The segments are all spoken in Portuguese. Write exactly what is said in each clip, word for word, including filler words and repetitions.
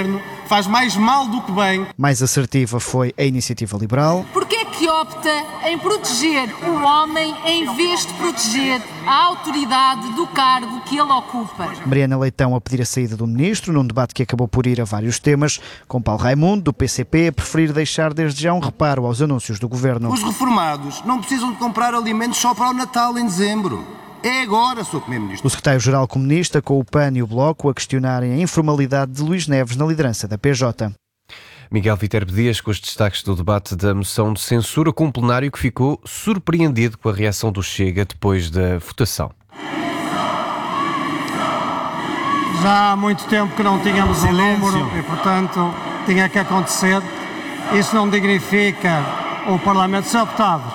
governo faz mais mal do que bem. Mais assertiva foi a Iniciativa Liberal. Porquê é que opta em proteger o homem em vez de proteger a autoridade do cargo que ele ocupa? Mariana Leitão a pedir a saída do ministro, num debate que acabou por ir a vários temas, com Paulo Raimundo, do P C P, a preferir deixar desde já um reparo aos anúncios do governo. Os reformados não precisam de comprar alimentos só para o Natal em dezembro. É agora, senhor Primeiro-Ministro. O secretário-geral comunista, com o P A N e o Bloco, a questionarem a informalidade de Luís Neves na liderança da P J. Miguel Viterbo Dias com os destaques do debate da moção de censura, com um plenário que ficou surpreendido com a reação do Chega depois da votação. Já há muito tempo que não tínhamos um número e, portanto, tinha que acontecer. Isso não dignifica o Parlamento ser optado.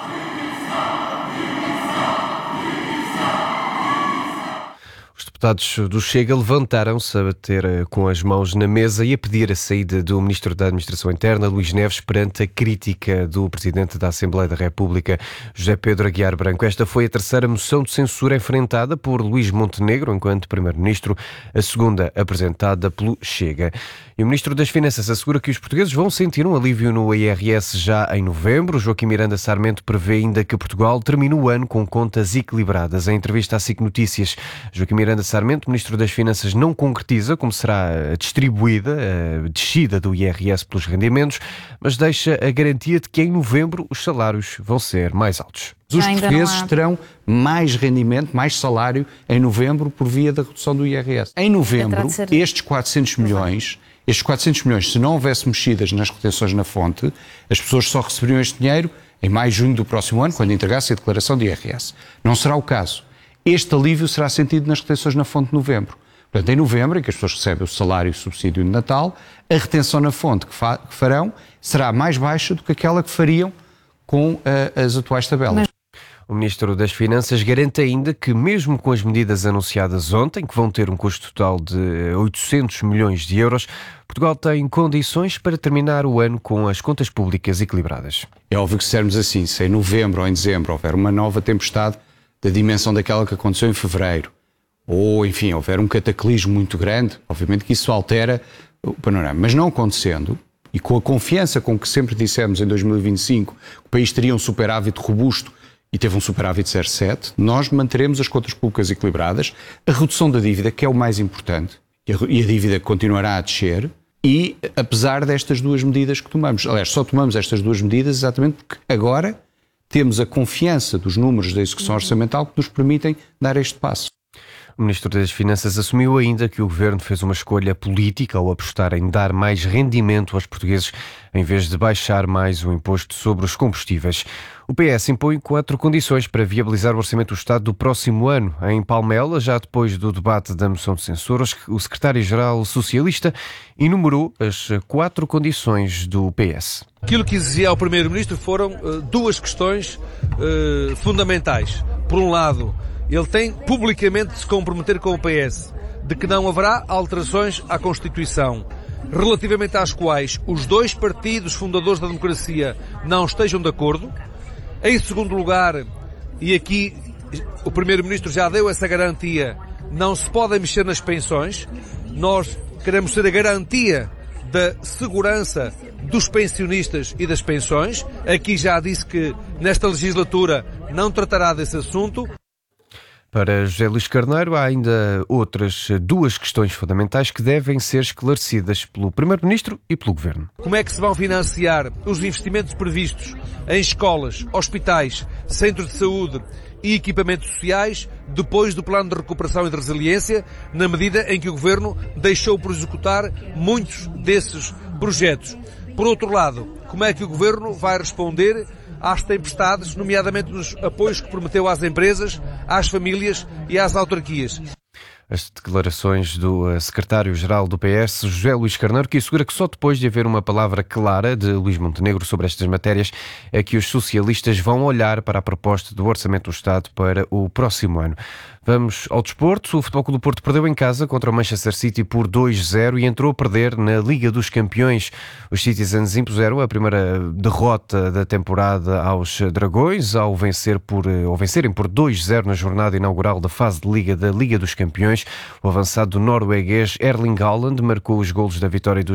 Os deputados do Chega levantaram-se a bater com as mãos na mesa e a pedir a saída do Ministro da Administração Interna, Luís Neves, perante a crítica do Presidente da Assembleia da República, José Pedro Aguiar Branco. Esta foi a terceira moção de censura enfrentada por Luís Montenegro, enquanto Primeiro-Ministro, a segunda apresentada pelo Chega. E o Ministro das Finanças assegura que os portugueses vão sentir um alívio no I R S já em novembro. Joaquim Miranda Sarmento prevê ainda que Portugal termine o ano com contas equilibradas. Em entrevista à S I C Notícias, Joaquim Miranda Sarmento, Ministro das Finanças, não concretiza como será distribuída a descida do I R S pelos rendimentos, mas deixa a garantia de que em novembro os salários vão ser mais altos. Os portugueses terão mais rendimento, mais salário em novembro por via da redução do I R S. Em novembro, estes quatrocentos milhões, estes quatrocentos milhões, se não houvesse mexidas nas retenções na fonte, as pessoas só receberiam este dinheiro em maio e junho do próximo ano, quando entregasse a declaração de I R S. Não será o caso. Este alívio será sentido nas retenções na fonte de novembro. Portanto, em novembro, em que as pessoas recebem o salário e o subsídio de Natal, a retenção na fonte que, fa- que farão será mais baixa do que aquela que fariam com uh, as atuais tabelas. Mas... O Ministro das Finanças garante ainda que, mesmo com as medidas anunciadas ontem, que vão ter um custo total de oitocentos milhões de euros, Portugal tem condições para terminar o ano com as contas públicas equilibradas. É óbvio que se dissermos assim, se em novembro ou em dezembro houver uma nova tempestade da dimensão daquela que aconteceu em fevereiro, ou, enfim, houver um cataclismo muito grande, obviamente que isso altera o panorama. Mas não acontecendo, e com a confiança com que sempre dissemos em dois mil e vinte e cinco que o país teria um superávit robusto e teve um superávit de zero vírgula sete, nós manteremos as contas públicas equilibradas, a redução da dívida, que é o mais importante, e a, e a dívida continuará a descer, e apesar destas duas medidas que tomamos. Aliás, só tomamos estas duas medidas exatamente porque agora temos a confiança dos números da execução orçamental que nos permitem dar este passo. O Ministro das Finanças assumiu ainda que o Governo fez uma escolha política ao apostar em dar mais rendimento aos portugueses em vez de baixar mais o imposto sobre os combustíveis. O P S impõe quatro condições para viabilizar o Orçamento do Estado do próximo ano. Em Palmela, já depois do debate da moção de censura, o Secretário-Geral Socialista enumerou as quatro condições do P S. Aquilo que exigia ao Primeiro-Ministro foram uh, duas questões uh, fundamentais. Por um lado, ele tem publicamente de se comprometer com o P S de que não haverá alterações à Constituição, relativamente às quais os dois partidos fundadores da democracia não estejam de acordo. Em segundo lugar, e aqui o Primeiro-Ministro já deu essa garantia, não se podem mexer nas pensões. Nós queremos ser a garantia da segurança dos pensionistas e das pensões. Aqui já disse que nesta legislatura não tratará desse assunto. Para José Luís Carneiro, há ainda outras duas questões fundamentais que devem ser esclarecidas pelo Primeiro-Ministro e pelo Governo. Como é que se vão financiar os investimentos previstos em escolas, hospitais, centros de saúde e equipamentos sociais depois do Plano de Recuperação e de Resiliência, na medida em que o Governo deixou por executar muitos desses projetos? Por outro lado, como é que o Governo vai responder às tempestades, nomeadamente nos apoios que prometeu às empresas, às famílias e às autarquias? As declarações do secretário-geral do P S, José Luís Carneiro, que assegura que só depois de haver uma palavra clara de Luís Montenegro sobre estas matérias é que os socialistas vão olhar para a proposta do Orçamento do Estado para o próximo ano. Vamos ao desporto. O Futebol Clube do Porto perdeu em casa contra o Manchester City por dois a zero e entrou a perder na Liga dos Campeões. Os Citizens impuseram a primeira derrota da temporada aos Dragões ao, vencer por, ao vencerem por dois a zero na jornada inaugural da fase de Liga da Liga dos Campeões. O avançado norueguês Erling Haaland marcou os golos da vitória dos